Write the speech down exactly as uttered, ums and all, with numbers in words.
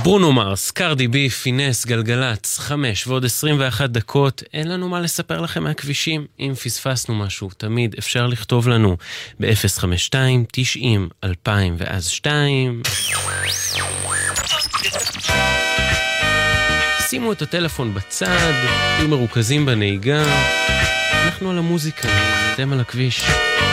ברונו מרס, קרדי בי, פינס, גלגלץ, חמש ועוד עשרים ואחת דקות. אין לנו מה לספר לכם מהכבישים. אם פספסנו משהו, תמיד אפשר לכתוב לנו ב-אפס חמש שתיים תשעים אלפיים ואז שתיים. שימו את הטלפון בצד, תהיו מרוכזים בנהיגה. אנחנו על המוזיקה, אתם על הכביש.